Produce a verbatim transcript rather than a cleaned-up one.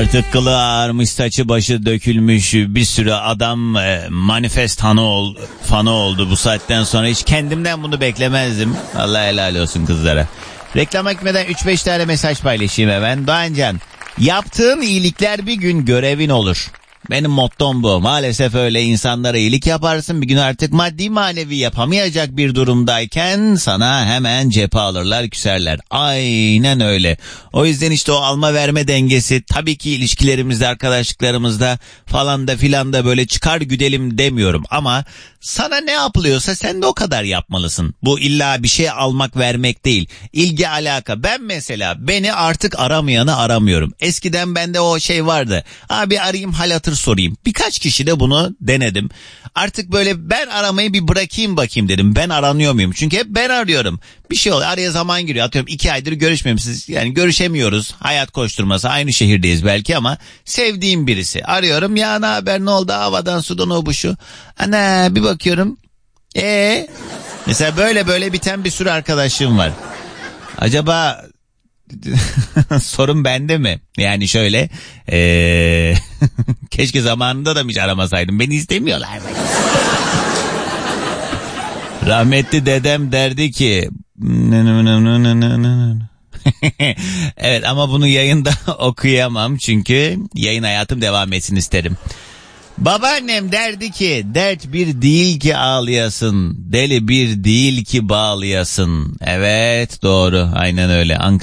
Artık kılı ağarmış, saçı başı dökülmüş bir sürü adam e, manifest fanı, ol, fanı oldu bu saatten sonra. Hiç kendimden bunu beklemezdim. Allah helal olsun kızlara. Reklama gitmeden üç beş tane mesaj paylaşayım hemen. Doğancan, yaptığın iyilikler bir gün görevin olur. Benim mottom bu. Maalesef öyle, insanlara iyilik yaparsın. Bir gün artık maddi manevi yapamayacak bir durumdayken sana hemen cephe alırlar, küserler. Aynen öyle. O yüzden işte o alma verme dengesi tabii ki ilişkilerimizde, arkadaşlıklarımızda falan da filan da böyle çıkar güdelim demiyorum. Ama sana ne yapılıyorsa sen de o kadar yapmalısın. Bu illa bir şey almak vermek değil. İlgi alaka. Ben mesela beni artık aramayanı aramıyorum. Eskiden bende o şey vardı. Abi arayayım, hal hatır sorayım. Birkaç kişi de bunu denedim. Artık böyle ben aramayı bir bırakayım bakayım dedim. Ben aranıyor muyum? Çünkü hep ben arıyorum. Bir şey oluyor, araya zaman giriyor. Atıyorum iki aydır görüşmemişiz. Yani görüşemiyoruz. Hayat koşturması, aynı şehirdeyiz belki ama sevdiğim birisi. Arıyorum, ya ne haber, ne oldu, havadan sudan o bu şu. Ana bir bakıyorum. Ee, mesela böyle böyle biten bir sürü arkadaşım var. Acaba sorun bende mi? Yani şöyle ee, keşke zamanında da hiç aramasaydım. Beni istemiyorlar. Rahmetli dedem derdi ki evet, ama bunu yayında okuyamam çünkü yayın hayatım devam etsin isterim. Babaannem derdi ki dert bir değil ki ağlayasın, deli bir değil ki bağlayasın. Evet, doğru, aynen öyle. Ankara